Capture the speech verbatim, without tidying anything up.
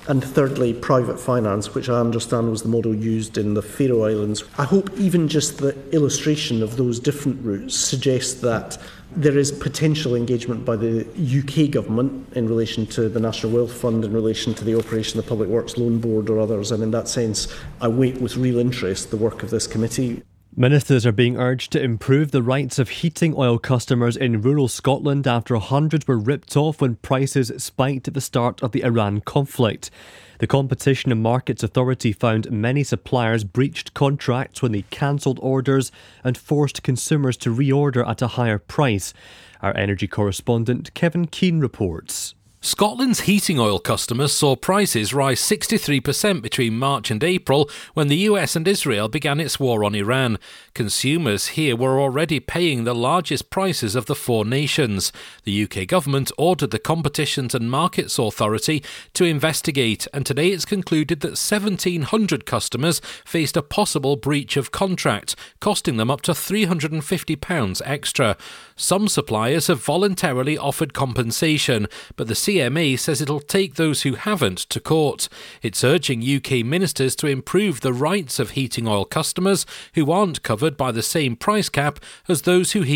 And thirdly, private finance, which I understand was the model used in the Faroe Islands. I hope even just the illustration of those different routes suggests that there is potential engagement by the U K government in relation to the National Wealth Fund, in relation to the operation of the Public Works Loan Board or others. And in that sense, I wait with real interest the work of this committee. Ministers are being urged to improve the rights of heating oil customers in rural Scotland after hundreds were ripped off when prices spiked at the start of the Iran conflict. The Competition and Markets Authority found many suppliers breached contracts when they cancelled orders and forced consumers to reorder at a higher price. Our energy correspondent Kevin Keane reports. Scotland's heating oil customers saw prices rise sixty-three percent between March and April when the U S and Israel began its war on Iran. Consumers here were already paying the largest prices of the four nations. The U K government ordered the Competition and Markets Authority to investigate, and today it's concluded that seventeen hundred customers faced a possible breach of contract, costing them up to three hundred fifty pounds extra. Some suppliers have voluntarily offered compensation, but the C M A says it'll take those who haven't to court. It's urging U K ministers to improve the rights of heating oil customers who aren't covered by the same price cap as those who heat